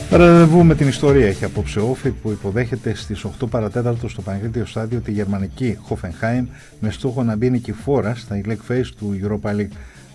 Ραντεβού με την ιστορία έχει απόψε Όφη, που υποδέχεται στις 8 παρατέταρτο στο Πανεκρίτιο Στάδιο τη γερμανική Hoffenheim με στόχο να μπει νικηφόρα στα Elect Phase του Europa League.